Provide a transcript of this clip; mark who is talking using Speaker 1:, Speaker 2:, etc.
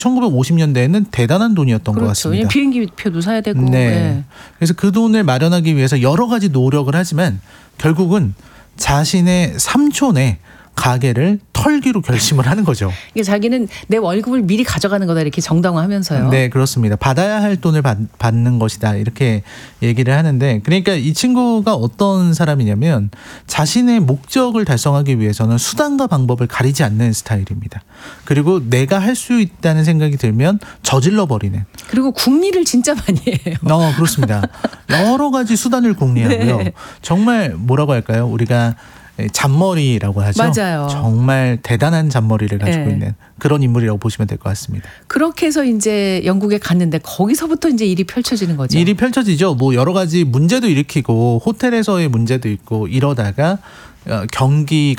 Speaker 1: 1950년대에는 대단한 돈이었던 것
Speaker 2: 그렇죠.
Speaker 1: 같습니다.
Speaker 2: 비행기표도 사야 되고.
Speaker 1: 네.
Speaker 2: 네.
Speaker 1: 그래서 그 돈을 마련하기 위해서 여러 가지 노력을 하지만 결국은 자신의 삼촌의 가게를 털기로 결심을 하는 거죠.
Speaker 2: 이게 자기는 내 월급을 미리 가져가는 거다 이렇게 정당화하면서요.
Speaker 1: 네, 그렇습니다. 받아야 할 돈을 받는 것이다 이렇게 얘기를 하는데, 그러니까 이 친구가 어떤 사람이냐면 자신의 목적을 달성하기 위해서는 수단과 방법을 가리지 않는 스타일입니다. 그리고 내가 할 수 있다는 생각이 들면 저질러 버리는.
Speaker 2: 그리고 궁리를 진짜 많이 해요.
Speaker 1: 그렇습니다. 여러 가지 수단을 궁리하고요.
Speaker 2: 네.
Speaker 1: 정말 뭐라고 할까요? 우리가 잔머리라고 하죠.
Speaker 2: 맞아요.
Speaker 1: 정말 대단한 잔머리를 가지고
Speaker 2: 네.
Speaker 1: 있는 그런 인물이라고 보시면 될 것 같습니다.
Speaker 2: 그렇게 해서 이제 영국에 갔는데 거기서부터 이제 일이 펼쳐지는 거죠.
Speaker 1: 일이 펼쳐지죠. 뭐 여러 가지 문제도 일으키고 호텔에서의 문제도 있고 이러다가 경기가